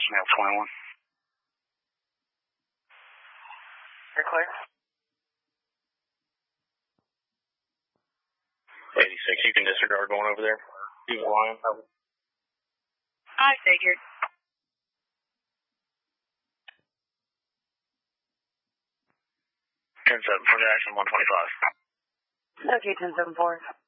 Mail 21. You're clear. 86, you can disregard going over there. He was lying. I figured. 10-7 for the action 125. Okay, 10-7-4.